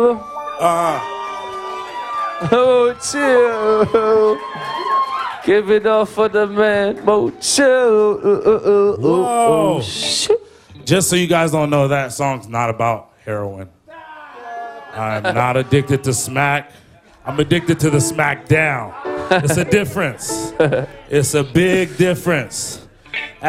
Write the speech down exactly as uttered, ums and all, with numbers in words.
Uh-huh. Mocho. Give it up for the man, Mocho. Uh, uh, uh, Whoa. oh, shit. Just so you guys don't know, that song's not about heroin. I'm not addicted to smack. I'm addicted to the smack down. It's a difference. It's a big difference.